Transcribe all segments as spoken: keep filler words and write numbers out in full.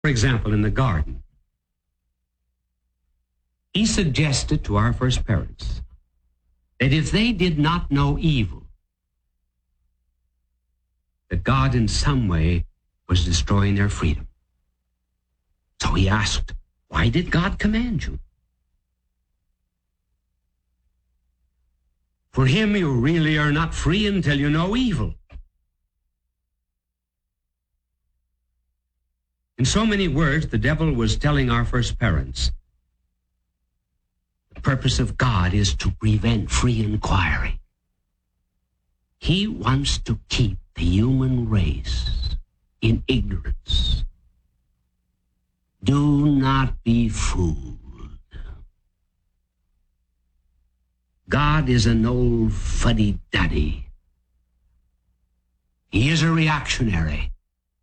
For example, in the garden, he suggested to our first parents that if they did not know evil, that God in some way was destroying their freedom. So he asked, why did God command you? For him, you really are not free until you know evil. In so many words, the devil was telling our first parents, the purpose of God is to prevent free inquiry. He wants to keep the human race in ignorance. Do not be fooled. God is an old fuddy-duddy. He is a reactionary.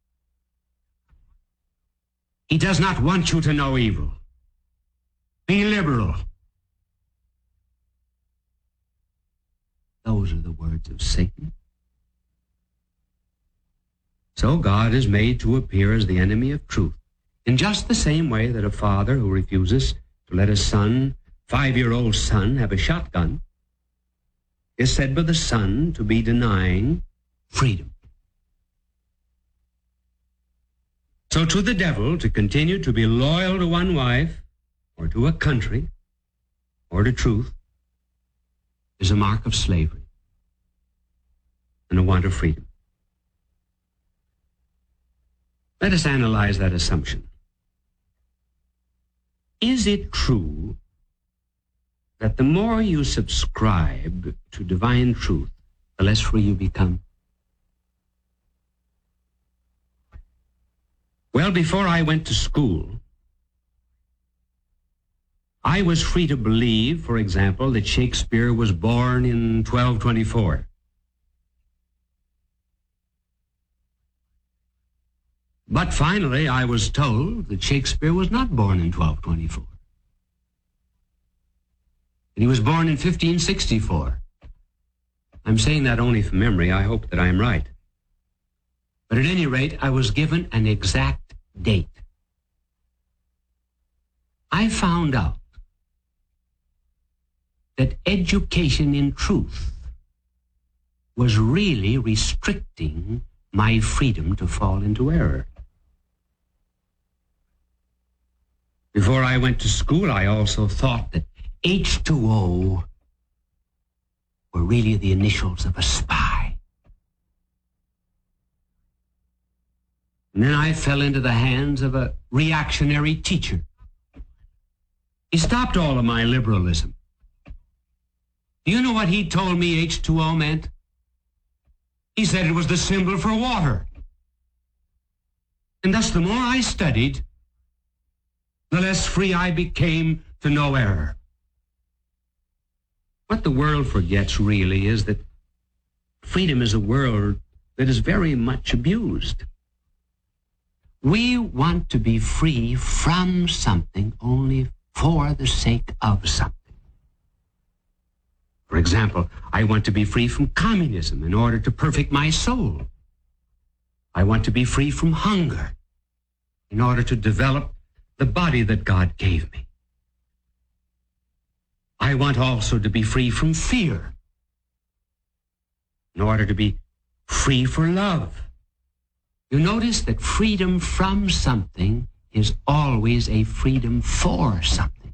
He does not want you to know evil. Be liberal. Those are the words of Satan. So God is made to appear as the enemy of truth, in just the same way that a father who refuses to let his son, five-year-old son, have a shotgun, is said by the son to be denying freedom. So to the devil, to continue to be loyal to one wife, or to a country, or to truth, is a mark of slavery and a want of freedom. Let us analyze that assumption. Is it true that the more you subscribe to divine truth, the less free you become? Well, before I went to school, I was free to believe, for example, that Shakespeare was born in twelve twenty-four. But finally, I was told that Shakespeare was not born in twelve twenty-four. That he was born in fifteen sixty-four. I'm saying that only from memory. I hope that I am right. But at any rate, I was given an exact date. I found out that education in truth was really restricting my freedom to fall into error. Before I went to school, I also thought that H two O were really the initials of a spy. And then I fell into the hands of a reactionary teacher. He stopped all of my liberalism. Do you know what he told me H two O meant? He said it was the symbol for water. And thus, the more I studied, the less free I became to know error. What the world forgets really is that freedom is a word that is very much abused. We want to be free from something only for the sake of something. For example, I want to be free from communism in order to perfect my soul. I want to be free from hunger in order to develop the body that God gave me. I want also to be free from fear in order to be free for love. You notice that freedom from something is always a freedom for something.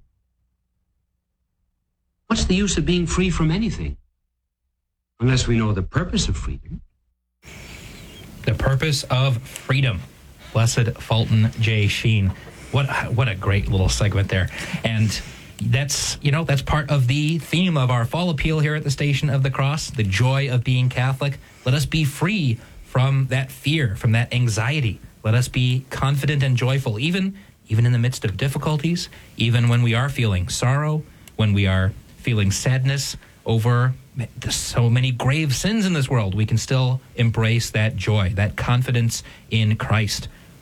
What's the use of being free from anything unless we know the purpose of freedom? The purpose of freedom. Blessed Fulton J. Sheen. What what a great little segment there. And that's, you know, that's part of the theme of our fall appeal here at the Station of the Cross, the joy of being Catholic. Let us be free from that fear, from that anxiety. Let us be confident and joyful, even, even in the midst of difficulties, even when we are feeling sorrow, when we are feeling sadness over so many grave sins in this world. We can still embrace that joy, that confidence in Christ,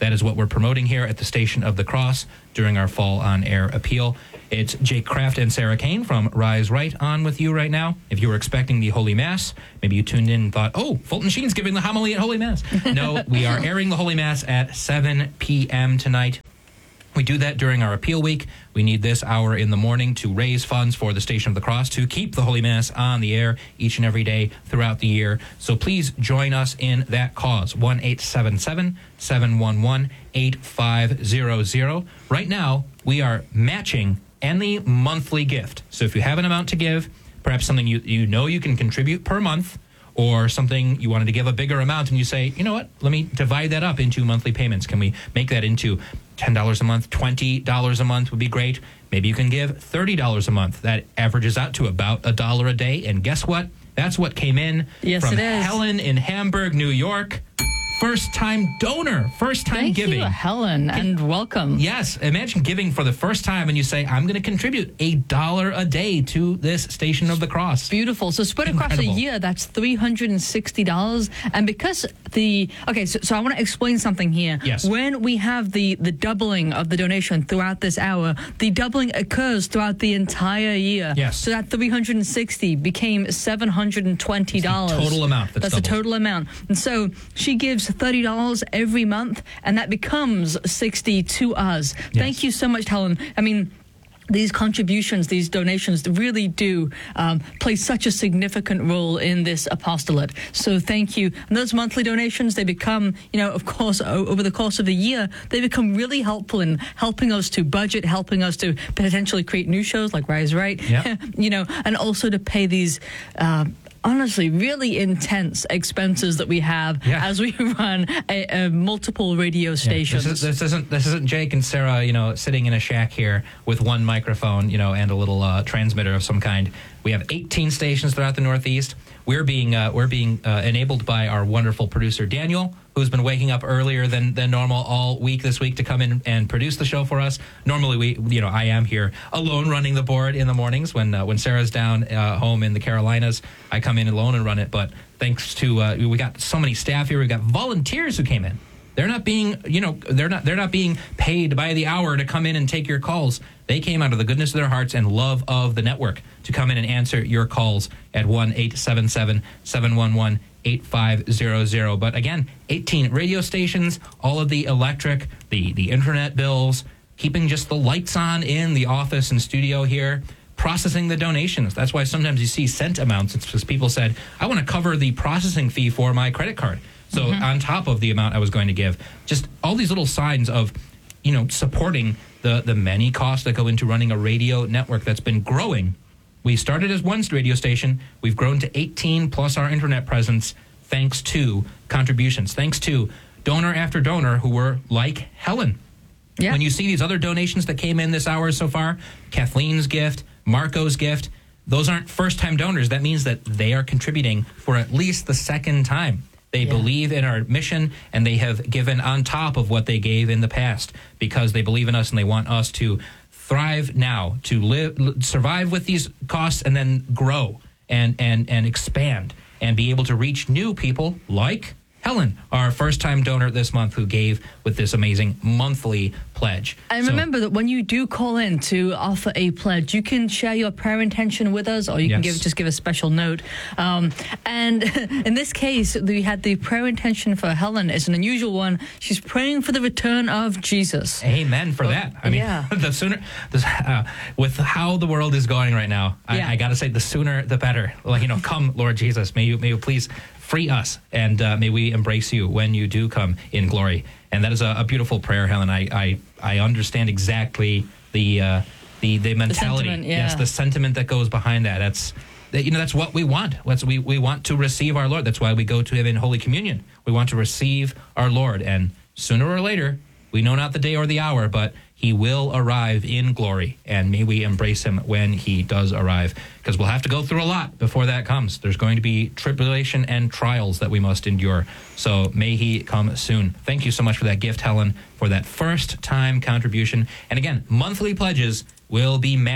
That is what we're promoting here at the Station of the Cross during our fall on-air appeal. It's Jake Kraft and Sarah Kane from Rise Right on with you right now. If you were expecting the Holy Mass, maybe you tuned in and thought, oh, Fulton Sheen's giving the homily at Holy Mass. No, we are airing the Holy Mass at seven p.m. tonight. We do that during our appeal week. We need this hour in the morning to raise funds for the Station of the Cross to keep the Holy Mass on the air each and every day throughout the year. So please join us in that cause. one eight seven seven, seven one one, eight five zero zero. Right now, we are matching any monthly gift. So if you have an amount to give, perhaps something you, you know you can contribute per month, or something you wanted to give a bigger amount and you say, you know what, let me divide that up into monthly payments. Can we make that into ten dollars a month, twenty dollars a month would be great. Maybe you can give thirty dollars a month. That averages out to about a dollar a day. And guess what? That's what came in yes, from it is. Helen in Hamburg, New York. First-time donor, first-time Thank giving. you, Helen, and welcome. Yes, imagine giving for the first time and you say, I'm going to contribute a dollar a day to this Station of the Cross. Beautiful. So spread across a year, that's three hundred sixty dollars. And because the, okay, so, so I want to explain something here. Yes. When we have the, the doubling of the donation throughout this hour, the doubling occurs throughout the entire year. Yes. So that three hundred sixty became seven hundred twenty dollars. That's the total amount. That's, that's the total amount. And so she gives thirty dollars every month, and that becomes sixty to us. Yes. Thank you so much, Helen. I mean, these contributions, these donations really do um, play such a significant role in this apostolate. So thank you. And those monthly donations, they become, you know, of course, o- over the course of the year, they become really helpful in helping us to budget, helping us to potentially create new shows like Rise Right, yep. you know, and also to pay these uh, honestly, really intense expenses that we have yeah. as we run a, a multiple radio stations. Yeah. This, is, this isn't this isn't Jake and Sarah, you know, sitting in a shack here with one microphone, you know, and a little uh, transmitter of some kind. We have eighteen stations throughout the Northeast. We're being uh, we're being uh, enabled by our wonderful producer Daniel, who's been waking up earlier than, than normal all week this week to come in and produce the show for us. Normally, we you know I am here alone running the board in the mornings when uh, when Sarah's down uh, home in the Carolinas. I come in alone and run it. But thanks to uh, we got so many staff here. We got volunteers who came in. They're not being, you know, they're not they're not being paid by the hour to come in and take your calls. They came out of the goodness of their hearts and love of the network to come in and answer your calls at one eight seven seven, seven one one, eight five zero zero. But again, eighteen radio stations, all of the electric, the the internet bills, keeping just the lights on in the office and studio here, processing the donations. That's why sometimes you see cent amounts. It's because people said, I want to cover the processing fee for my credit card. So mm-hmm. on top of the amount I was going to give, just all these little signs of, you know, supporting the, the many costs that go into running a radio network that's been growing. We started as one radio station. We've grown to eighteen plus our internet presence thanks to contributions, thanks to donor after donor who were like Helen. Yeah. When you see these other donations that came in this hour so far, Kathleen's gift, Marco's gift, those aren't first-time donors. That means that they are contributing for at least the second time. They yeah. believe in our mission, and they have given on top of what they gave in the past because they believe in us and they want us to thrive now, to live, survive with these costs, and then grow and and and expand and be able to reach new people like Helen, our first-time donor this month, who gave with this amazing monthly pledge. And so, remember that when you do call in to offer a pledge, you can share your prayer intention with us, or you yes. can give just give a special note. Um, and in this case, we had the prayer intention for Helen. It's an unusual one. She's praying for the return of Jesus. Amen for oh, that. I mean, yeah. the sooner, the, uh, with how the world is going right now, yeah. I, I got to say, the sooner the better. Like, you know, come, Lord Jesus, may you, may you please free us, and uh, may we embrace you when you do come in glory. And that is a, a beautiful prayer, Helen. I, I, I understand exactly the uh, the the mentality, the sentiment, yeah. yes, the sentiment that goes behind that. That's that, you know, that's what we want. That's we we want to receive our Lord. That's why we go to Him in Holy Communion. We want to receive our Lord, and sooner or later, we know not the day or the hour, but He will arrive in glory, and may we embrace Him when He does arrive, because we'll have to go through a lot before that comes. There's going to be tribulation and trials that we must endure, so may He come soon. Thank you so much for that gift, Helen, for that first-time contribution. And again, monthly pledges will be matched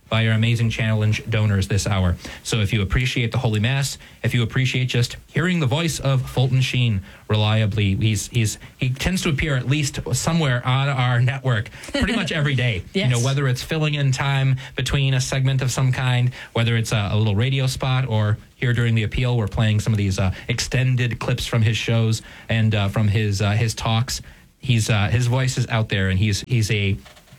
by our amazing challenge donors this hour. So if you appreciate the Holy Mass, if you appreciate just hearing the voice of Fulton Sheen reliably, he's he's he tends to appear at least somewhere on our network pretty much every day. Yes. You know, whether it's filling in time between a segment of some kind, whether it's a, a little radio spot, or here during the appeal, we're playing some of these uh, extended clips from his shows and uh, from his uh, his talks. He's uh, his voice is out there, and he's he's a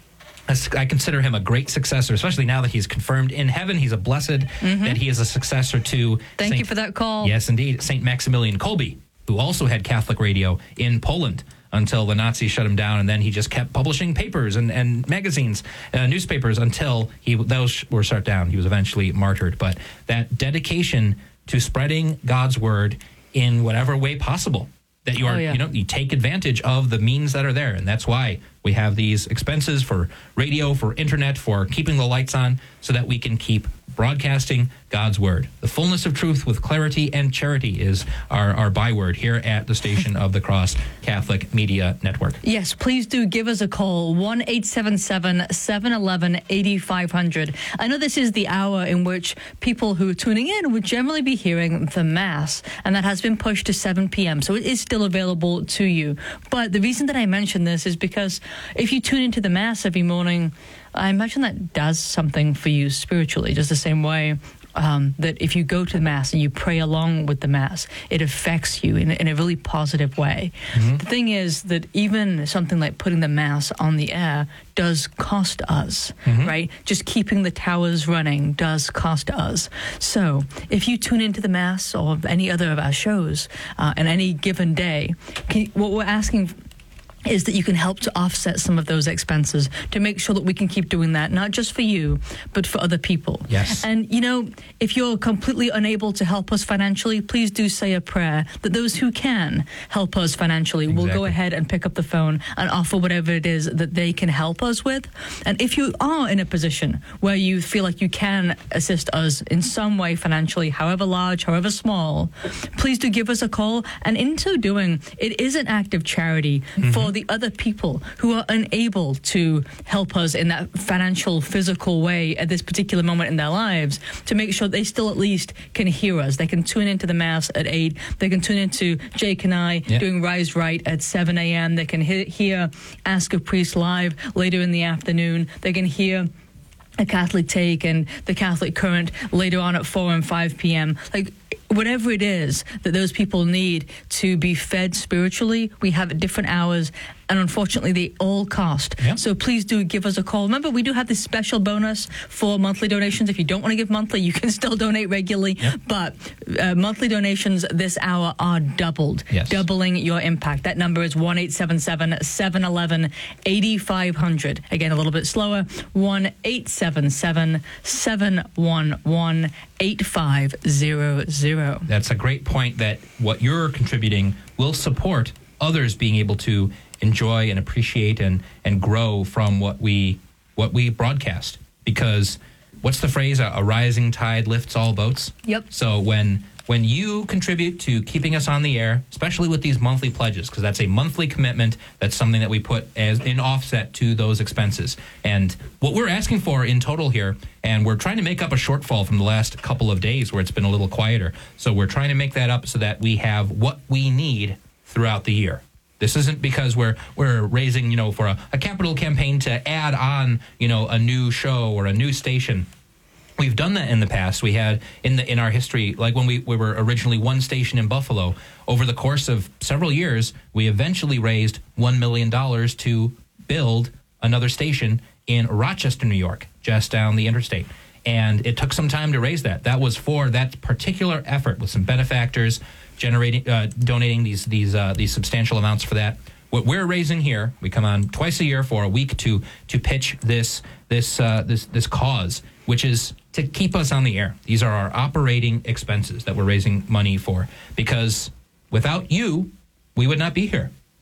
I consider him a great successor, especially now that he's confirmed in heaven. He's a blessed, mm-hmm. that he is a successor to Thank Saint you for that call. Yes, indeed. Saint Maximilian Kolbe, who also had Catholic radio in Poland until the Nazis shut him down, and then he just kept publishing papers and, and magazines, uh, newspapers, until he those were shut down. He was eventually martyred. But that dedication to spreading God's word in whatever way possible, that you are, Oh, yeah. you know, you take advantage of the means that are there. And that's why we have these expenses for radio, for internet, for keeping the lights on, so that we can keep broadcasting God's word. The fullness of truth with clarity and charity is our, our byword here at the Station of the Cross Catholic Media Network. Yes, please do give us a call, one eight seven seven, seven one one, eight five zero zero. I know this is the hour in which people who are tuning in would generally be hearing the Mass, and that has been pushed to seven p.m., so it is still available to you. But the reason that I mention this is because if you tune into the Mass every morning, I imagine that does something for you spiritually, just the same way um, that if you go to the Mass and you pray along with the Mass, it affects you in, in a really positive way. Mm-hmm. The thing is that even something like putting the Mass on the air does cost us, mm-hmm. right? Just keeping the towers running does cost us. So if you tune into the Mass or any other of our shows uh, on any given day, can, what we're asking is that you can help to offset some of those expenses to make sure that we can keep doing that, not just for you, but for other people. Yes. And, you know, if you're completely unable to help us financially, please do say a prayer that those who can help us financially Exactly. will go ahead and pick up the phone and offer whatever it is that they can help us with. And if you are in a position where you feel like you can assist us in some way financially, however large, however small, please do give us a call. And in so doing, it is an act of charity mm-hmm. for the other people who are unable to help us in that financial, physical way at this particular moment in their lives, to make sure they still at least can hear us. They can tune into the Mass at eight. They can tune into Jake and I yeah. doing Rise Right at seven a.m. They can he- hear Ask a Priest live later in the afternoon. They can hear A Catholic Take and The Catholic Current later on at four and five p.m. Like, whatever it is that those people need to be fed spiritually, we have at different hours, and unfortunately they all cost. Yeah. So please do give us a call. Remember, we do have this special bonus for monthly donations. If you don't want to give monthly, you can still donate regularly. Yep. But uh, monthly donations this hour are doubled, yes. doubling your impact. That number is one eight seven seven, seven one one, eight five zero zero. Again, a little bit slower, one eight seven seven, seven one one, eight five zero zero. That's a great point, that what you're contributing will support others being able to enjoy and appreciate and, and grow from what we what we broadcast. Because what's the phrase? A, a rising tide lifts all boats. Yep. So when when you contribute to keeping us on the air, especially with these monthly pledges, because that's a monthly commitment, that's something that we put as in offset to those expenses. And what we're asking for in total here, and we're trying to make up a shortfall from the last couple of days where it's been a little quieter. So we're trying to make that up so that we have what we need throughout the year. This isn't because we're we're raising, you know, for a, a capital campaign to add on, you know, a new show or a new station. We've done that in the past. We had in the in our history, like when we, we were originally one station in Buffalo, over the course of several years, we eventually raised one million dollars to build another station in Rochester, New York, just down the interstate. And it took some time to raise that. That was for that particular effort, with some benefactors generating, uh, donating these these uh, these substantial amounts for that. What we're raising here, we come on twice a year for a week to to pitch this this uh, this this cause, which is to keep us on the air. These are our operating expenses that we're raising money for, because without you, we would not be here.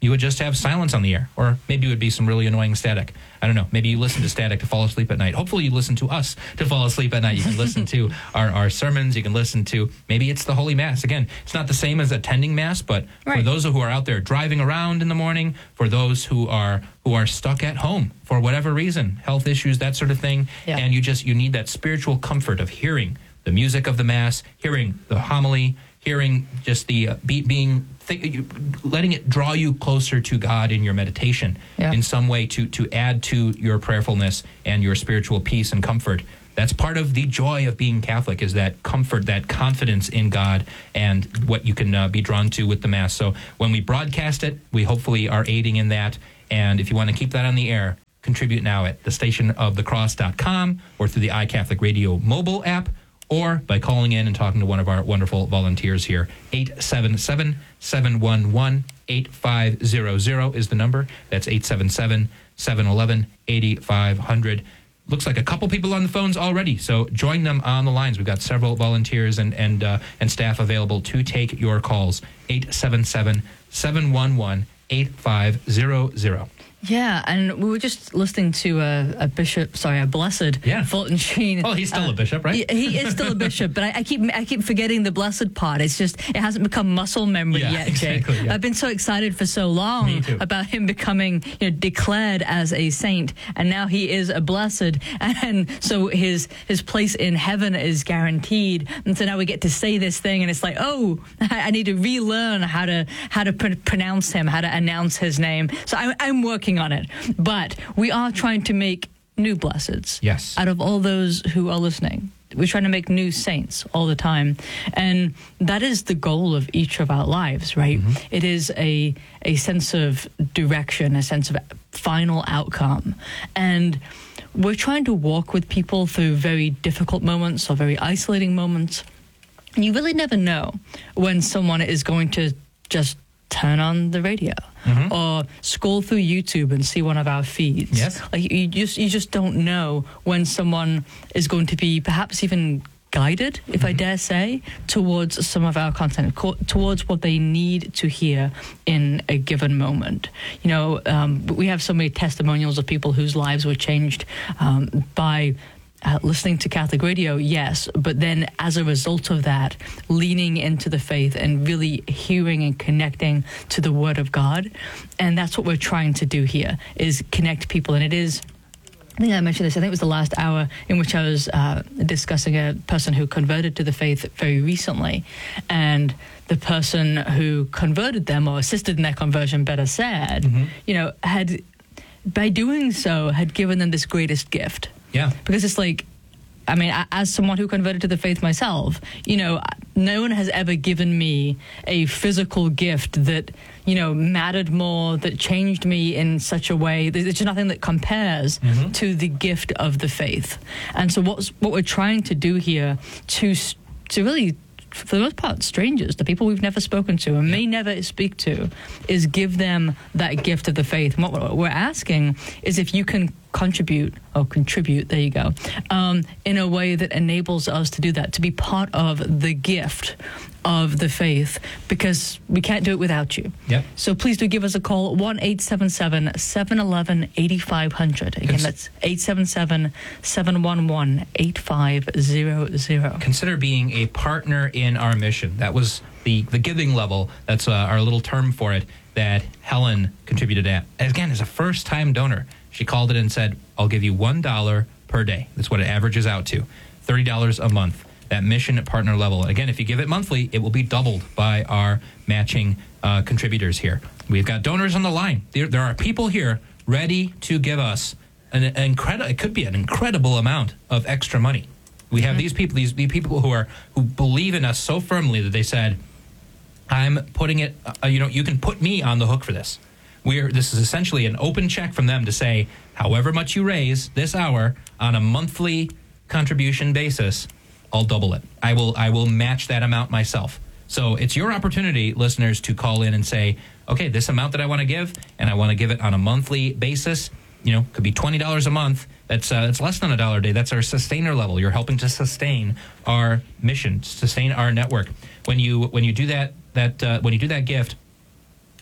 you would just have silence on the air, or maybe it would be some really annoying static. I don't know. Maybe you listen to static to fall asleep at night. Hopefully you listen to us to fall asleep at night. You can listen to our, our sermons. You can listen to, maybe it's the Holy Mass. Again, it's not the same as attending Mass, but right. for those who are out there driving around in the morning, for those who are who are stuck at home for whatever reason, health issues, that sort of thing, yeah. and you just, you need that spiritual comfort of hearing the music of the Mass, hearing the homily, hearing just the uh, be, being, th- letting it draw you closer to God in your meditation yeah. in some way to to add to your prayerfulness and your spiritual peace and comfort. That's part of the joy of being Catholic, is that comfort, that confidence in God, and what you can uh, be drawn to with the Mass. So when we broadcast it, we hopefully are aiding in that. And if you want to keep that on the air, contribute now at the station of the cross dot com or through the iCatholic Radio mobile app, or by calling in and talking to one of our wonderful volunteers here. eight seven seven, seven one one, eight five zero zero is the number. That's eight seven seven, seven one one, eight five zero zero. Looks like a couple people on the phones already, so join them on the lines. We've got several volunteers and and uh, and staff available to take your calls. eight seven seven, seven one one, eight five zero zero. Yeah, and we were just listening to a, a bishop, sorry, a blessed Yeah. Fulton Sheen. Well, he's still uh, a bishop, right? He, he is still a bishop, but I, I keep I keep forgetting the blessed part. It's just, it hasn't become muscle memory Yeah, yet, exactly, Jake. yeah. I've been so excited for so long Me too. about him becoming, you know, declared as a saint, and now he is a blessed, and so his his place in heaven is guaranteed. And so now we get to say this thing, and it's like, oh, I, I need to relearn how to how to pr- pronounce him, how to announce his name. So I'm, I'm working on it, but. But we are trying to make new blesseds. Yes. Out of all those who are listening. We're trying to make new saints all the time. And that is the goal of each of our lives, right? Mm-hmm. It is a a sense of direction, a sense of final outcome. And we're trying to walk with people through very difficult moments or very isolating moments. And you really never know when someone is going to just turn on the radio mm-hmm. or scroll through YouTube and see one of our feeds. Yes. Like you just you just don't know when someone is going to be perhaps even guided, if mm-hmm. I dare say, towards some of our content, co- towards what they need to hear in a given moment. You know, um, we have so many testimonials of people whose lives were changed um, by Uh, listening to Catholic radio, yes, but then as a result of that, leaning into the faith and really hearing and connecting to the Word of God. And that's what we're trying to do here, is connect people. And it is, I think I mentioned this, I think it was the last hour in which I was uh, discussing a person who converted to the faith very recently. And the person who converted them, or assisted in their conversion, better said, mm-hmm. you know, had, by doing so, had given them this greatest gift. Yeah. Because it's like, I mean, as someone who converted to the faith myself, you know, no one has ever given me a physical gift that, you know, mattered more, that changed me in such a way. There's just nothing that compares mm-hmm. to the gift of the faith. And so what's, what we're trying to do here to to really, for the most part, strangers, the people we've never spoken to and may never speak to, is give them that gift of the faith. And what we're asking is if you can contribute or contribute, there you go, um, in a way that enables us to do that, to be part of the gift of the faith, because we can't do it without you. Yep. So please do give us a call, one eight seven seven, seven one one, eight five zero zero. Again, Cons- that's eight seven seven, seven one one, eight five zero zero. Consider being a partner in our mission. That was the, the giving level. That's uh, our little term for it that Helen contributed at. Again, as a first-time donor, she called it and said, I'll give you one dollar per day. That's what it averages out to, thirty dollars a month. That mission at partner level. And again, if you give it monthly, it will be doubled by our matching uh, contributors here. We've got donors on the line. There, there are people here ready to give us an, an incredible, it could be an incredible amount of extra money. We have mm-hmm. these people, these, these people who are, who believe in us so firmly that they said, I'm putting it, uh, you know, you can put me on the hook for this. We're, this is essentially an open check from them to say, however much you raise this hour on a monthly contribution basis, I'll double it. I will I will match that amount myself. So it's your opportunity, listeners, to call in and say, okay, this amount that I want to give, and I want to give it on a monthly basis, you know, could be twenty dollars a month. That's uh, it's less than a dollar a day. That's our sustainer level. You're helping to sustain our mission, sustain our network. When you when you do that that uh, when you do that gift,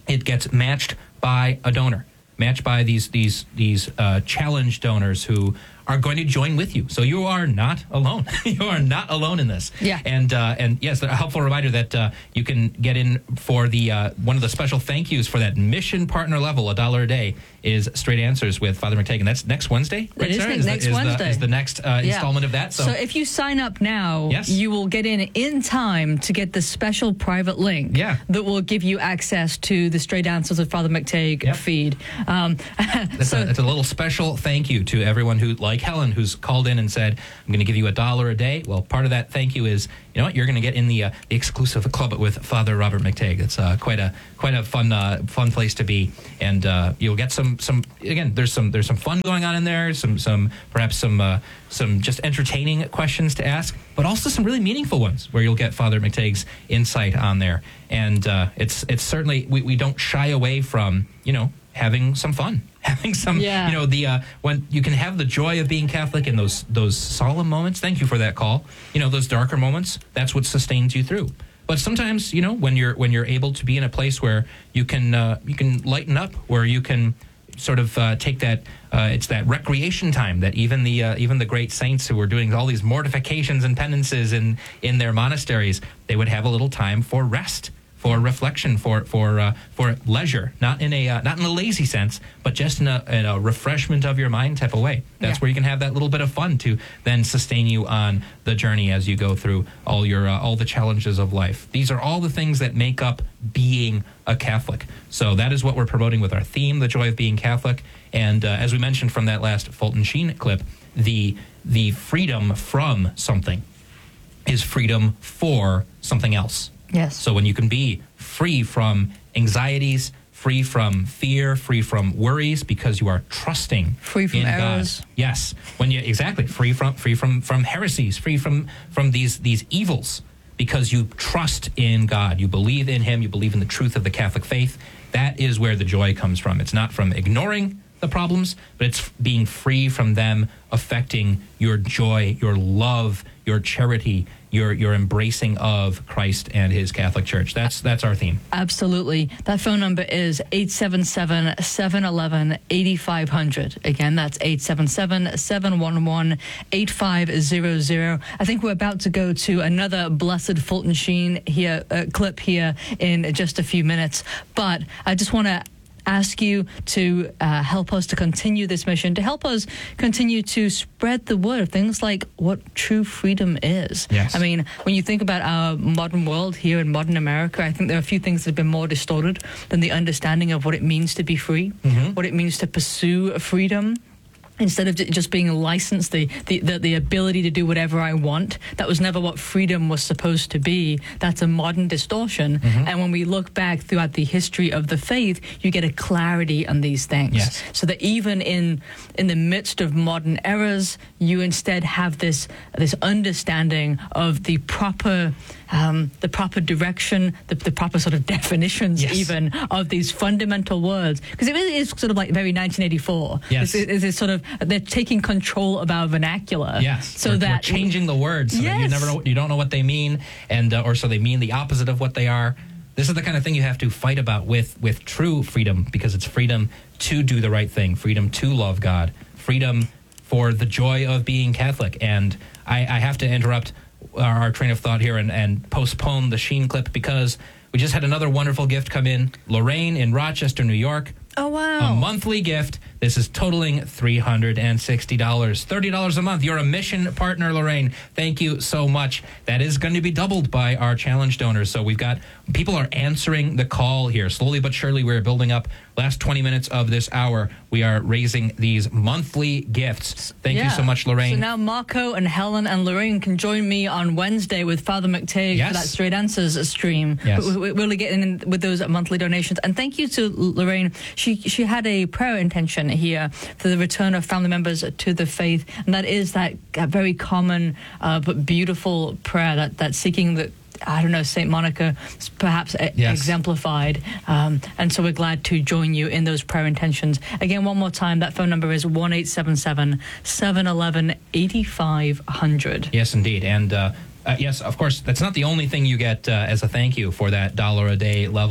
it gets matched by a donor, matched by these these these uh, challenge donors who are going to join with you. So you are not alone. You are not alone in this. Yeah. And uh, and yes, a helpful reminder that uh, you can get in for the uh, one of the special thank yous for that mission partner level, a dollar a day, is Straight Answers with Father McTague. And that's next Wednesday, right, It is Sarah? next the, is Wednesday. The, is the next uh, Yeah. installment of that. So, So if you sign up now, Yes. you will get in in time to get the special private link Yeah. that will give you access to the Straight Answers with Father McTague Yep. feed. Um, It's, so a, it's a little special thank you to everyone who, like Helen, who's called in and said, I'm going to give you a dollar a day. Well, part of that thank you is, you know what, you're going to get in the, uh, the exclusive club with Father Robert McTague. It's uh, quite a quite a fun uh, fun place to be, and uh, you'll get some some again. There's some there's some fun going on in there. Some some perhaps some uh, some just entertaining questions to ask, but also some really meaningful ones where you'll get Father McTague's insight on there. And uh, it's it's certainly we, we don't shy away from you know having some fun. Having some, Yeah. you know, the uh, when you can have the joy of being Catholic in those those solemn moments. Thank you for that call. You know, those darker moments. That's what sustains you through. But sometimes, you know, when you're when you're able to be in a place where you can uh, you can lighten up, where you can sort of uh, take that uh, it's that recreation time that even the uh, even the great saints who were doing all these mortifications and penances in in their monasteries, they would have a little time for rest, for reflection, for for uh, for leisure, not in a uh, not in a lazy sense, but just in a, in a refreshment of your mind type of way. That's Yeah. where you can have that little bit of fun to then sustain you on the journey as you go through all your uh, all the challenges of life. These are all the things that make up being a Catholic. So that is what we're promoting with our theme, the joy of being Catholic. And uh, as we mentioned from that last Fulton Sheen clip, the the freedom from something is freedom for something else. yes. So when you can be free from anxieties, free from fear, free from worries, because you are trusting Free from in errors. God. Yes, when you exactly free from free from from heresies, free from from these these evils, because you trust in God, you believe in Him, you believe in the truth of the Catholic faith. That is where the joy comes from. It's not from ignoring the problems, but it's being free from them affecting your joy, your love, your charity, your your embracing of Christ and His Catholic Church. That's that's our theme. Absolutely. That phone number is eight seven seven, seven one one, eight five zero zero. Again, that's eight seven seven, seven one one, eight five zero zero. I think we're about to go to another Blessed Fulton Sheen here, uh, clip here in just a few minutes. But I just want to ask you to uh, help us to continue this mission, to help us continue to spread the word of things like what true freedom is. Yes. I mean, when you think about our modern world here in modern America, I think there are a few things that have been more distorted than the understanding of what it means to be free, Mm-hmm. what it means to pursue freedom. Instead of just being licensed, the, the, the, the ability to do whatever I want, that was never what freedom was supposed to be. That's a modern distortion. Mm-hmm. And when we look back throughout the history of the faith, you get a clarity on these things. Yes. So that even in in the midst of modern errors, you instead have this this understanding of the proper um, the proper direction, the, the proper sort of definitions, Yes. even of these fundamental words, because it really is sort of like very nineteen eighty-four. Yes. It's, it's, it's sort of they're taking control of our vernacular. Yes, So we're, that we're changing the words so that you Yes. never know, you don't know what they mean, and uh, or so they mean the opposite of what they are. This is the kind of thing you have to fight about with with true freedom, because it's freedom to do the right thing, freedom to love God, freedom for the joy of being Catholic. And I, I have to interrupt our, our train of thought here and, and postpone the Sheen clip, because we just had another wonderful gift come in. Lorraine in Rochester, New York. Oh wow! A monthly gift. This is totaling three hundred sixty dollars. thirty dollars a month. You're a mission partner, Lorraine. Thank you so much. That is going to be doubled by our challenge donors. So we've got, people are answering the call here. Slowly but surely, we're building up. Last twenty minutes of this hour, we are raising these monthly gifts. Thank you Yeah. so much, Lorraine. So now Marco and Helen and Lorraine can join me on Wednesday with Father McTague Yes. for that Straight Answers stream. Yes. We- we- We're really getting in with those monthly donations. And thank you to Lorraine. She she had a prayer intention here for the return of family members to the faith, and that is that, that very common uh, but beautiful prayer that that seeking the. I don't know, Saint Monica perhaps e- Yes. exemplified. Um, and so we're glad to join you in those prayer intentions. Again, one more time, that phone number is one eight seven seven, seven one one, eight five zero zero. Yes, indeed. And uh, uh, yes, of course, that's not the only thing you get uh, as a thank you for that dollar a day level.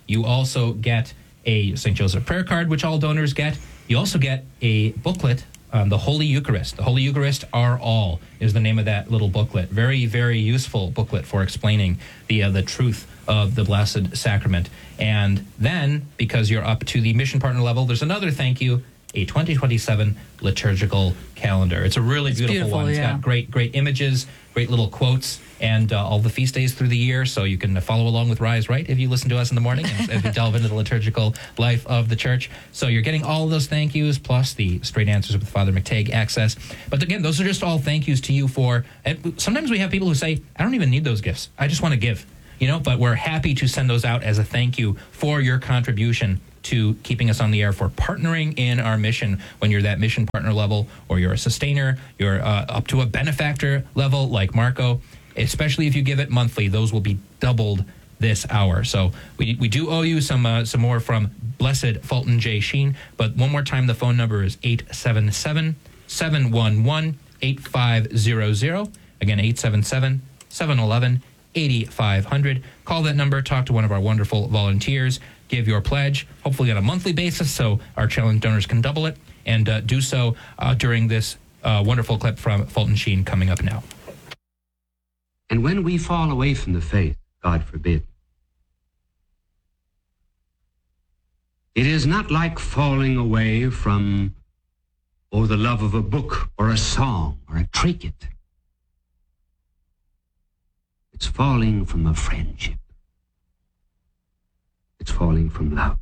You also get a Saint Joseph prayer card, which all donors get. You also get a booklet, um, the Holy Eucharist. The Holy Eucharist Are All is the name of that little booklet. Very, very useful booklet for explaining the uh, the truth of the Blessed Sacrament. And then, because you're up to the mission partner level, there's another thank you, a twenty twenty-seven liturgical calendar. It's a really beautiful, beautiful, one. It's yeah. got great, great images, great little quotes, and uh, all the feast days through the year, so you can follow along with Rise Right if you listen to us in the morning as, as we delve into the liturgical life of the church. So you're getting all those thank yous, plus the Straight Answers with Father McTagg access. But again, those are just all thank yous to you for... And sometimes we have people who say, I don't even need those gifts. I just want to give. You know, but we're happy to send those out as a thank you for your contribution to keeping us on the air, for partnering in our mission. When you're that mission partner level, or you're a sustainer, you're uh, up to a benefactor level like Marco, especially if you give it monthly, those will be doubled this hour. So we we do owe you some uh, some more from Blessed Fulton J. Sheen. But one more time, the phone number is eight seven seven, seven one one, eight five zero zero. Again, eight seven seven, seven one one, eight five zero zero. Call that number, talk to one of our wonderful volunteers, give your pledge, hopefully on a monthly basis so our challenge donors can double it, and uh, do so uh, during this uh, wonderful clip from Fulton Sheen coming up now. And when we fall away from the faith, God forbid, it is not like falling away from, oh, the love of a book or a song or a trinket. It's falling from a friendship. It's falling from love.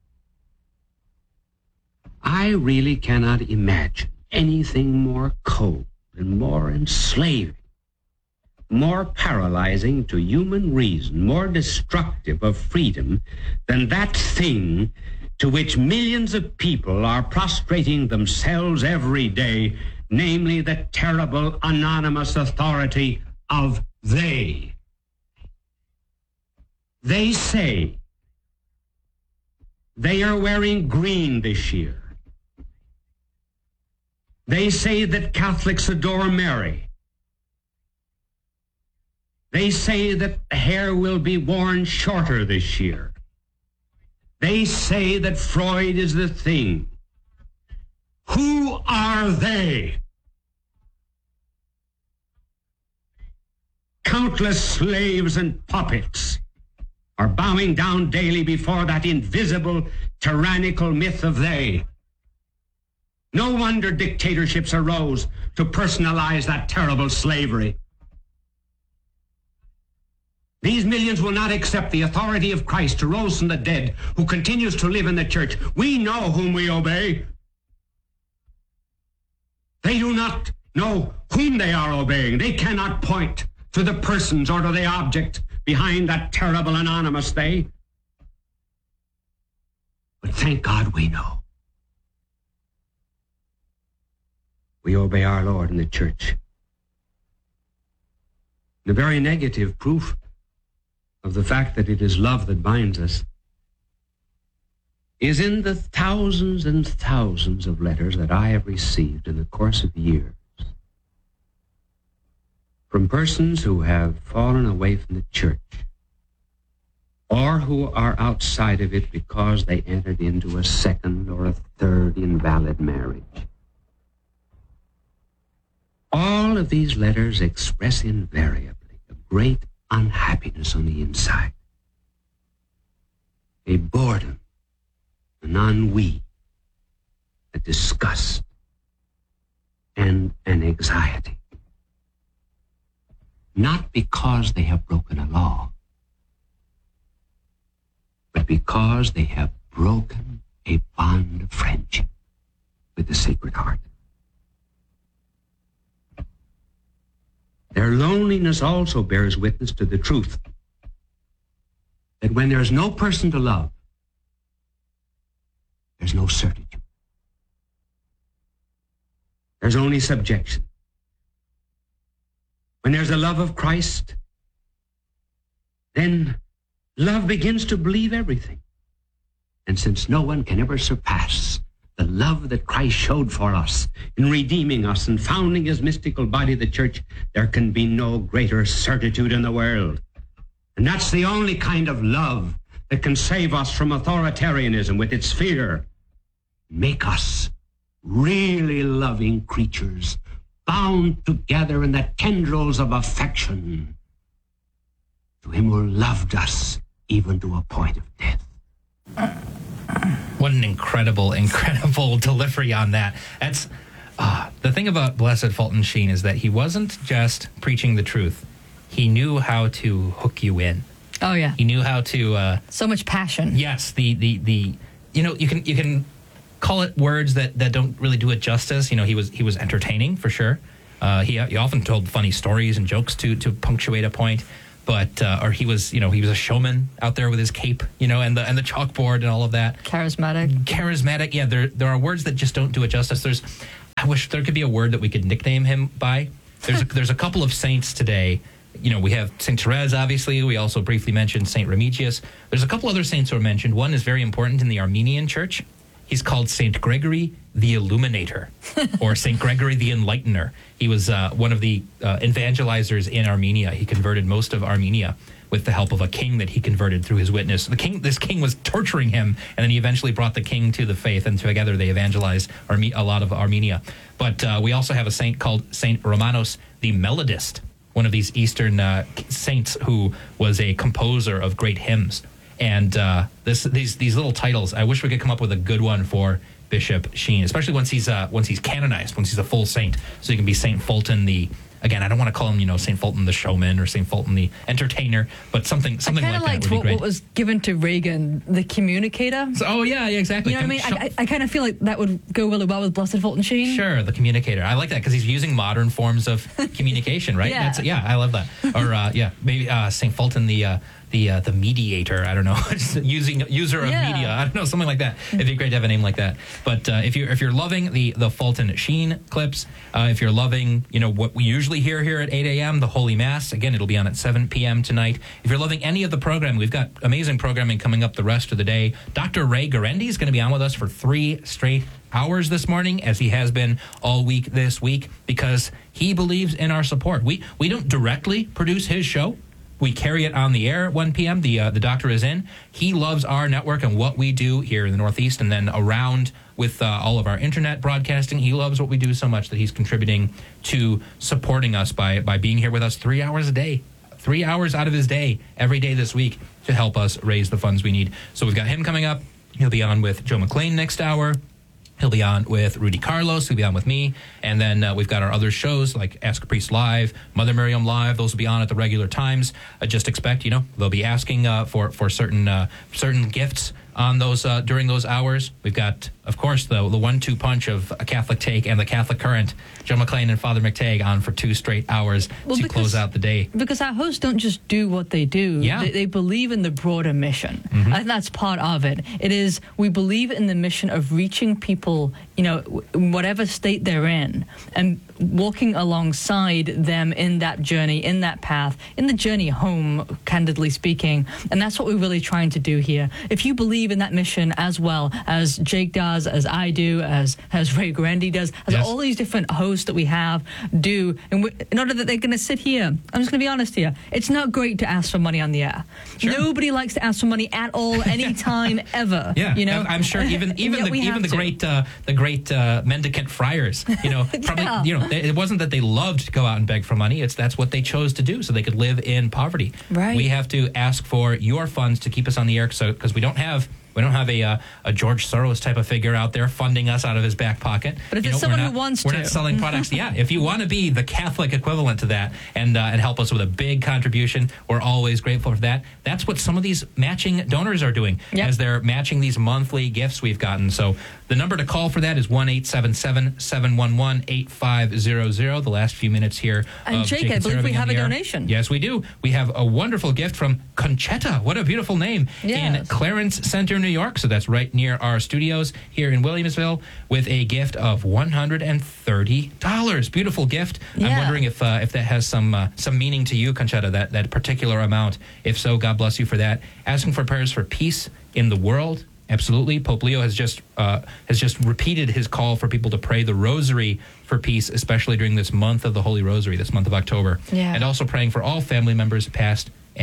I really cannot imagine anything more cold and more enslaving, more paralyzing to human reason, more destructive of freedom than that thing to which millions of people are prostrating themselves every day, namely the terrible anonymous authority of they. They say they are wearing green this year. They say that Catholics adore Mary. They say that hair will be worn shorter this year. They say that Freud is the thing. Who are they? Countless slaves and puppets are bowing down daily before that invisible, tyrannical myth of they. No wonder dictatorships arose to personalize that terrible slavery. These millions will not accept the authority of Christ who rose from the dead, who continues to live in the church. We know whom we obey. They do not know whom they are obeying. They cannot point to the persons or to the object behind that terrible anonymous they. But thank God we know. We obey our Lord in the church. The very negative proof of the fact that it is love that binds us is in the thousands and thousands of letters that I have received in the course of years from persons who have fallen away from the church or who are outside of it because they entered into a second or a third invalid marriage. All of these letters express invariably a great unhappiness on the inside, a boredom, an ennui, a disgust, and an anxiety. Not because they have broken a law, but because they have broken a bond of friendship with the Sacred Heart. Their loneliness also bears witness to the truth that when there's no person to love, there's no certitude. There's only subjection. When there's a love of Christ, then love begins to believe everything. And since no one can ever surpass the love that Christ showed for us in redeeming us and founding his mystical body, the church, there can be no greater certitude in the world. And that's the only kind of love that can save us from authoritarianism with its fear. Make us really loving creatures, bound together in the tendrils of affection. To him who loved us even to a point of death. What an incredible, incredible delivery on that. That's uh, the thing about Blessed Fulton Sheen is that he wasn't just preaching the truth. He knew how to hook you in. Oh, yeah. He knew how to... Uh, so much passion. yes, the, the, the... You know, you can you can call it words that, that don't really do it justice. You know, he was he was entertaining, for sure. Uh, he, he often told funny stories and jokes to, to punctuate a point. But uh, or he was, you know, he was a showman out there with his cape, you know, and the and the chalkboard and all of that. Charismatic. Charismatic, yeah. There there are words that just don't do it justice. There's, I wish there could be a word that we could nickname him by. There's a, there's a couple of saints today. You know, we have Saint Therese, obviously. We also briefly mentioned Saint Remigius. There's a couple other saints who are mentioned. One is very important in the Armenian Church. He's called Saint Gregory the Illuminator, or Saint Gregory the Enlightener. He was uh, one of the uh, evangelizers in Armenia. He converted most of Armenia with the help of a king that he converted through his witness. The king, this king was torturing him, and then he eventually brought the king to the faith, and together they evangelized Arme- a lot of Armenia. But uh, we also have a saint called Saint Romanos the Melodist, one of these Eastern uh, saints who was a composer of great hymns. And uh, this, these these little titles, I wish we could come up with a good one for Bishop Sheen, especially once he's uh, once he's canonized, once he's a full saint. So he can be Saint Fulton the, again, I don't want to call him, you know, Saint Fulton the showman or Saint Fulton the entertainer, but something something I like kind of that liked would be what, great. what was given to Reagan, the communicator. So, oh yeah, yeah, exactly. You know what I mean? Show- I, I, I kind of feel like that would go really well with Blessed Fulton Sheen. Sure, the communicator. I like that because he's using modern forms of communication, right? Yeah. That's, yeah, I love that. Or uh, yeah, maybe uh, Saint Fulton the uh, the uh, the mediator. I don't know, Just using user of Yeah. media. I don't know, something like that. It'd be great to have a name like that. But uh, if you're if you're loving the the Fulton Sheen clips, uh, if you're loving, you know, what we usually hear here at eight a.m. the Holy Mass. Again, it'll be on at seven p.m. tonight. If you're loving any of the programming, we've got amazing programming coming up the rest of the day. Doctor Ray Garendi is going to be on with us for three straight hours this morning, as he has been all week this week, because he believes in our support. We we don't directly produce his show. We carry it on the air at one p.m. The uh, the doctor is in. He loves our network and what we do here in the Northeast, and then around with uh, all of our internet broadcasting. He loves what we do so much that he's contributing to supporting us by by being here with us three hours a day, three hours out of his day every day this week to help us raise the funds we need. So we've got him coming up. He'll be on with Joe McLean next hour. He'll be on with Rudy Carlos. He'll be on with me. And then uh, we've got our other shows like Ask a Priest Live, Mother Miriam Live. Those will be on at the regular times. Uh, just expect, you know, they'll be asking uh, for, for certain uh, certain gifts on those uh, during those hours. We've got, of course, the the one two punch of a Catholic Take and the Catholic Current. Joe McLean and Father McTagg on for two straight hours Well, to because- close out the day. Because our hosts don't just do what they do. Yeah. They, they believe in the broader mission. Mm-hmm. I think that's part of it. It is, we believe in the mission of reaching people, you know, w- in whatever state they're in, and walking alongside them in that journey, in that path, in the journey home, candidly speaking. And that's what we're really trying to do here. If you believe in that mission as well as Jake does, as I do, as, as Ray Grandy does, as Yes. all these different hosts that we have do, and we, in order that they're going to sit here, I'm just going to be honest here, it's not great to ask for money on the air. Sure. Nobody likes to ask for money at all, anytime, ever. Yeah, you know, I'm sure even And even yet the we even have the to. great uh, the great uh, mendicant friars, you know, probably Yeah. you know, they, it wasn't that they loved to go out and beg for money. It's that's what they chose to do, so they could live in poverty. Right. We have to ask for your funds to keep us on the air, so because we don't have. We don't have a uh, a George Soros type of figure out there funding us out of his back pocket. But if You it's know, we're someone not- who wants we're to. not selling products. Yeah, if you want to be the Catholic equivalent to that and uh, and help us with a big contribution, we're always grateful for that. That's what some of these matching donors are doing Yep. as they're matching these monthly gifts we've gotten. So the number to call for that is one eight seven seven, seven one one, eight five zero zero. The last few minutes here. And of Jake, I and believe Sarah we being on have the a air. donation. Yes, we do. We have a wonderful gift from Conchetta. What a beautiful name. In Yes. Clarence Center, New York. So that's right near our studios here in Williamsville, with a gift of one hundred thirty dollars. Beautiful gift. I'm Yeah. wondering if uh, if that has some uh, some meaning to you, Conchetta, that, that particular amount. If so, God bless you for that. Asking for prayers for peace in the world. Absolutely. Pope Leo has just uh, has just repeated his call for people to pray the rosary for peace, especially during this month of the Holy Rosary, this month of October. Yeah. And also praying for all family members, past and present.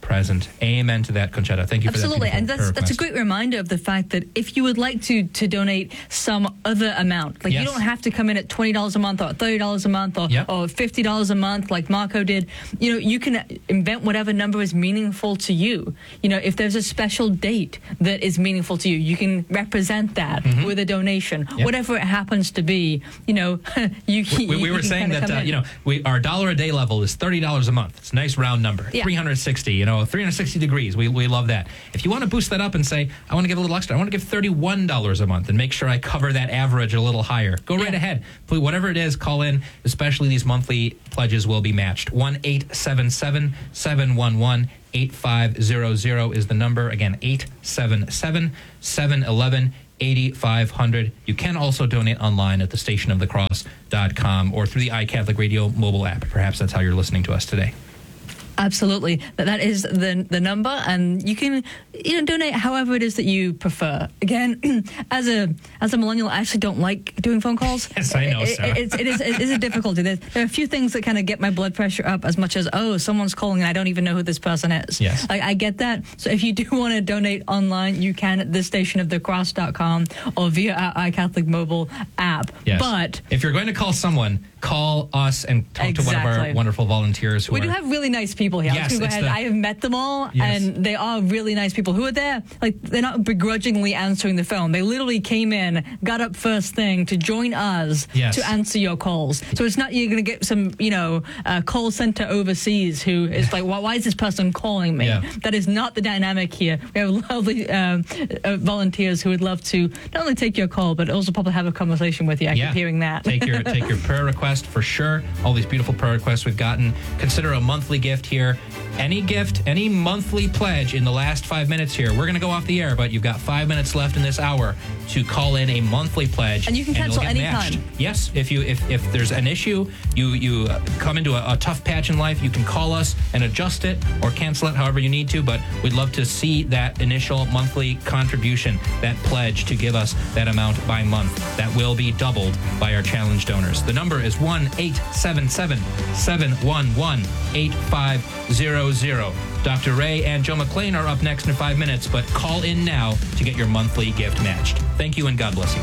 present. Amen to that, Conchetta. Thank you for Absolutely, that. and that's that's a great reminder of the fact that if you would like to to donate some other amount, like yes. you don't have to come in at twenty dollars a month or thirty dollars a month or, yep. or fifty dollars a month like Marco did. You know, you can invent whatever number is meaningful to you. You know, if there's a special date that is meaningful to you, you can represent that mm-hmm. with a donation, yep. whatever it happens to be. You know, you can. We, we were saying that uh, you know we our dollar a day level is thirty dollars a month. It's a nice round number. Yeah. three hundred sixty. You know, three hundred sixty degrees. We we love that. If you want to boost that up and say, I want to give a little extra, I want to give thirty-one dollars a month and make sure I cover that average a little higher. Go right yeah. ahead. Please, whatever it is, call in. Especially these monthly pledges will be matched. one eight seven seven seven one one eight five zero zero is the number. Again, eight seven seven seven one one eight five zero zero. You can also donate online at the station of the cross dot com or through the iCatholic Radio mobile app. Perhaps that's how you're listening to us today. Absolutely. That that is the the number, and you can you know donate however it is that you prefer. Again, as a as a millennial, I actually don't like doing phone calls. Yes, I know, it, Sarah. It, it's, it is it is a difficulty. There, there are a few things that kind of get my blood pressure up as much as, oh, someone's calling and I don't even know who this person is. Yes. I, I get that. So if you do want to donate online, you can at the station of the cross dot com or via our iCatholic mobile app. Yes. But if you're going to call someone, call us and talk exactly. to one of our wonderful volunteers who we are... do have really nice people here. Yes, I'm just gonna go ahead. the... I have met them all, yes. and they are really nice people who are there. Like, they're not begrudgingly answering the phone. They literally came in, got up first thing to join us yes. to answer your calls. So it's not you're going to get some, you know, uh, call center overseas who is like, why, why is this person calling me? Yeah. That is not the dynamic here. We have lovely um, uh, volunteers who would love to not only take your call, but also probably have a conversation with you. I yeah. keep hearing that. take your take your prayer request for sure. All these beautiful prayer requests we've gotten. Consider a monthly gift here. Any gift, any monthly pledge in the last five minutes here. We're going to go off the air, but you've got five minutes left in this hour to call in a monthly pledge. And you can cancel anytime. Yes, if you if, if there's an issue, you you uh, come into a, a tough patch in life, you can call us and adjust it or cancel it however you need to, but we'd love to see that initial monthly contribution, that pledge to give us that amount by month. That will be doubled by our challenge donors. The number is one eight seven seven seven one one eight five zero zero. Doctor Ray and Joe McClain are up next in five minutes, but call in now to get your monthly gift matched. Thank you and God bless you.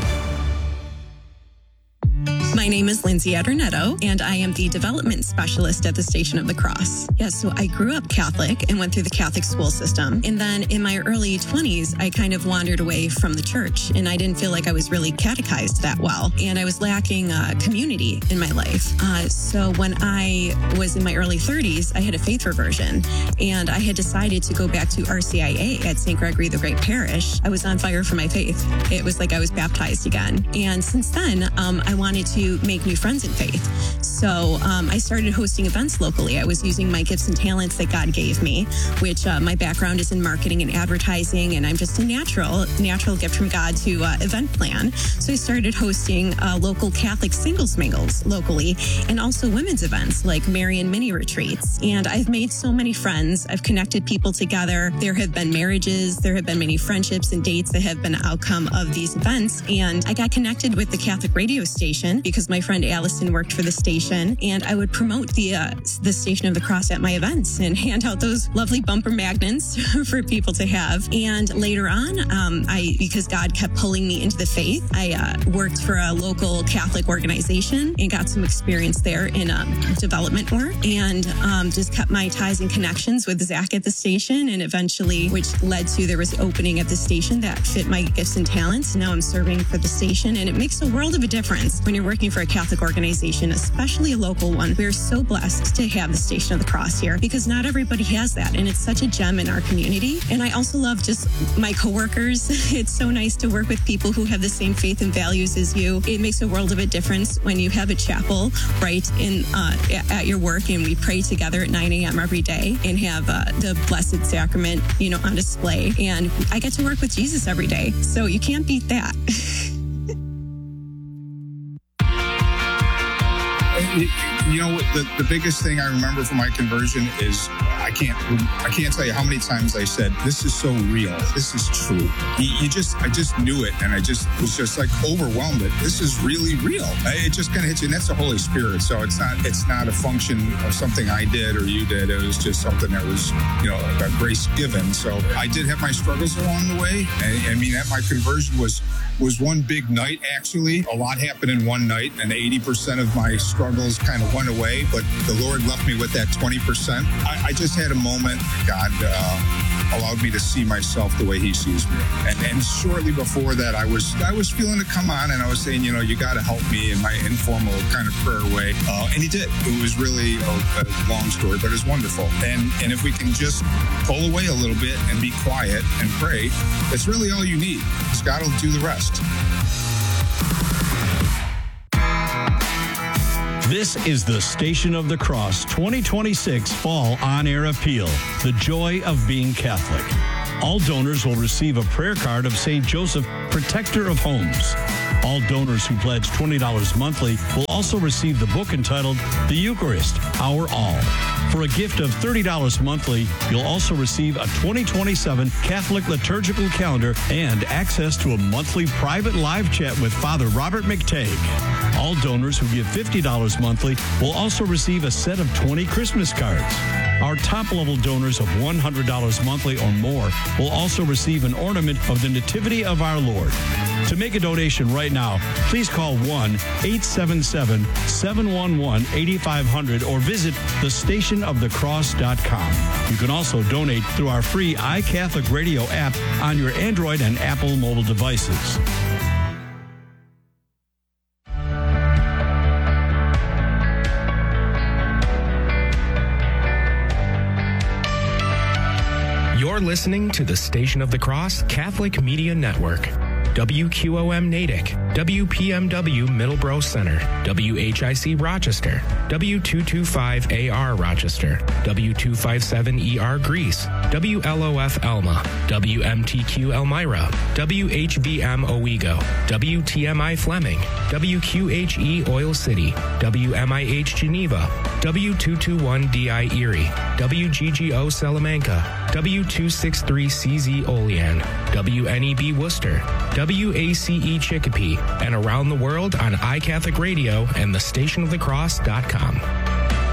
My name is Lindsay Adornetto, and I am the development specialist at the Station of the Cross. Yes, so I grew up Catholic and went through the Catholic school system. And then in my early twenties, I kind of wandered away from the church, and I didn't feel like I was really catechized that well. And I was lacking uh, community in my life. Uh, so when I was in my early thirties, I had a faith reversion, and I had decided to go back to R C I A at Saint Gregory the Great Parish. I was on fire for my faith. It was like I was baptized again. And since then, um, I wanted to make new friends in faith. So um, I started hosting events locally. I was using my gifts and talents that God gave me, which uh, my background is in marketing and advertising, and I'm just a natural, natural gift from God to uh, event plan. So I started hosting uh, local Catholic singles mingles locally, and also women's events like Marian mini retreats. And I've made so many friends. I've connected people together. There have been marriages. There have been many friendships and dates that have been an outcome of these events. And I got connected with the Catholic radio station because my friend Allison worked for the station, and I would promote the uh, the Station of the Cross at my events and hand out those lovely bumper magnets for people to have. And later on, um, I because God kept pulling me into the faith, I uh, worked for a local Catholic organization and got some experience there in um, development work, and um, just kept my ties and connections with Zach at the station, and eventually, which led to there was an opening at the station that fit my gifts and talents. Now I'm serving for the station, and it makes a world of a difference when you're working for a Catholic organization, especially a local one. We're so blessed to have the Station of the Cross here because not everybody has that, and it's such a gem in our community. And I also love just my coworkers. It's so nice to work with people who have the same faith and values as you. It makes a world of a difference when you have a chapel right in uh, at your work, and we pray together at nine a.m. every day and have uh, the Blessed Sacrament, you know, on display. And I get to work with Jesus every day, so you can't beat that. You know, the, the biggest thing I remember from my conversion is I can't I can't tell you how many times I said, this is so real. This is true. You, you just, I just knew it, and I just was just like overwhelmed it. This is really real. It just kind of hits you, and that's the Holy Spirit. So it's not it's not a function of something I did or you did. It was just something that was, you know, a grace given. So I did have my struggles along the way. I, I mean, at my conversion was was one big night, actually. A lot happened in one night, and eighty percent of my struggles kind of went away, but the Lord left me with that twenty percent. I, I just had a moment. God uh, allowed me to see myself the way He sees me. And, and shortly before that, I was I was feeling it come on, and I was saying, you know, you got to help me in my informal kind of prayer way. Uh, and He did. It was really a, a long story, but it's wonderful. And, and if we can just pull away a little bit and be quiet and pray, that's really all you need, because God will do the rest. This is the Station of the Cross twenty twenty-six Fall On-Air Appeal, the joy of being Catholic. All donors will receive a prayer card of Saint Joseph, Protector of Homes. All donors who pledge twenty dollars monthly will also receive the book entitled The Eucharist, Our All. For a gift of thirty dollars monthly, you'll also receive a twenty twenty-seven Catholic liturgical calendar and access to a monthly private live chat with Father Robert McTagg. All donors who give fifty dollars monthly will also receive a set of twenty Christmas cards. Our top-level donors of one hundred dollars monthly or more will also receive an ornament of the Nativity of our Lord. To make a donation right now, please call one eight seven seven, seven one one, eight five zero zero or visit the station of the cross dot com. You can also donate through our free iCatholic Radio app on your Android and Apple mobile devices. You're listening to the Station of the Cross Catholic Media Network. W Q O M Natick, W P M W Middleborough Center, W H I C Rochester, W two twenty-five A R Rochester, W two fifty-seven E R Greece, W L O F Elma, W M T Q Elmira, W H B M Owego, W T M I Fleming, W Q H E Oil City, W M I H Geneva, W two twenty-one D I Erie, W G G O Salamanca, W two sixty-three C Z Olean, W N E B Worcester, W A C E Chicopee, and around the world on iCatholic Radio and the station of the cross dot com.